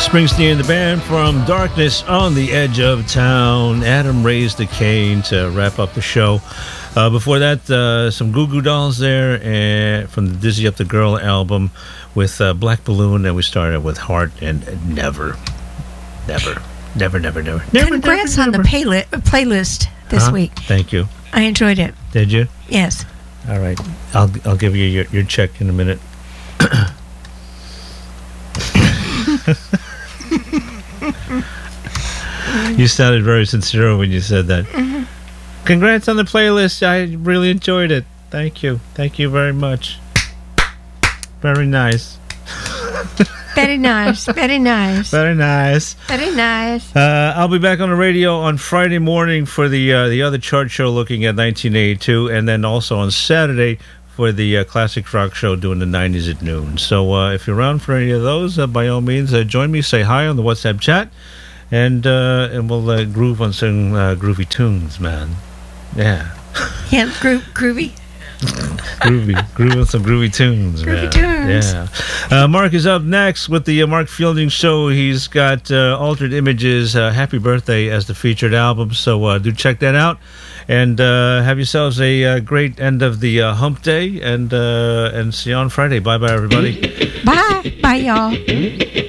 Springsteen, the band from Darkness on the Edge of Town. Adam raised the cane to wrap up the show. Before that, some Goo Goo Dolls there from the Dizzy Up the Girl album with Black Balloon. And we started with Heart and Never. Congrats on the playlist this week. Thank you. I enjoyed it. Did you? Yes. All right. I'll give you your check in a minute. You sounded very sincere when you said that. Mm-hmm. Congrats on the playlist. I really enjoyed it. Thank you. Thank you very much. Very nice. Very nice. Very nice. Very nice. Very nice. I'll be back on the radio on Friday morning for the other chart show looking at 1982, and then also on Saturday for the Classic Rock Show doing the 90s at noon. So if you're around for any of those, by all means, join me. Say hi on the WhatsApp chat, and we'll groove on some groovy tunes, man. Yeah. Yeah, groovy. Groove on some groovy tunes, man. Groovy tunes. Yeah. Mark is up next with the Mark Fielding Show. He's got Altered Images, Happy Birthday as the featured album. So do check that out. And have yourselves a great end of the hump day. And see you on Friday. Bye-bye, everybody. Bye. Bye, y'all.